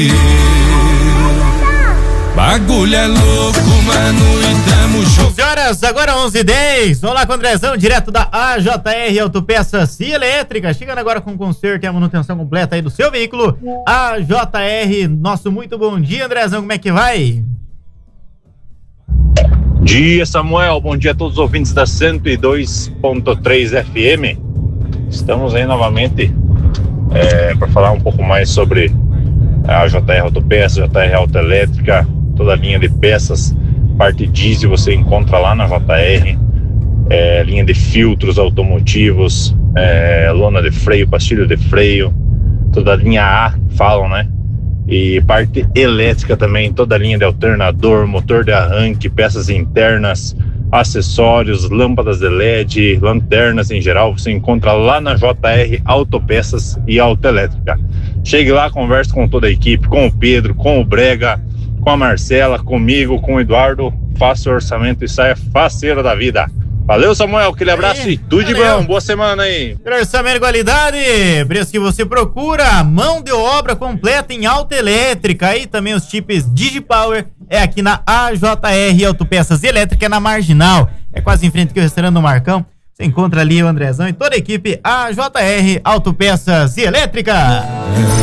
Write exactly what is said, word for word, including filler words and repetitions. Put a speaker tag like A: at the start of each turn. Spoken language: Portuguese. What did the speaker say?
A: Bagulho é louco, mano, e tamo junto.
B: onze horas, agora onze e dez. Vamos lá com o Andrezão, direto da A J R Autopeças e Elétrica. Chegando agora com conserto e a manutenção completa aí do seu veículo. A J R, nosso muito bom dia, Andrezão, como é que vai?
C: Dia, Samuel, bom dia a todos os ouvintes da cento e dois ponto três F M. Estamos aí novamente é, para falar um pouco mais sobre a J R Autopeças, J R Autoelétrica, toda a linha de peças, parte diesel você encontra lá na J R, é, linha de filtros automotivos, é, lona de freio, pastilha de freio, toda a linha A, falam, né? E parte elétrica também, toda a linha de alternador, motor de arranque, peças internas, acessórios, lâmpadas de L E D, lanternas em geral, você encontra lá na J R Autopeças e Autoelétrica. Chegue lá, converse com toda a equipe, com o Pedro, com o Brega, com a Marcela, comigo, com o Eduardo, faça o orçamento e saia faceiro da vida. Valeu, Samuel, aquele abraço e tudo de bom, boa semana aí.
B: Orçamento de qualidade, preço que você procura, mão de obra completa em Autoelétrica e também os chips DigiPower é aqui na A J R Autopeças e Elétrica, na Marginal, é quase em frente aqui o restaurante do Marcão. Você encontra ali o Andrezão e toda a equipe A J R Autopeças e Elétrica.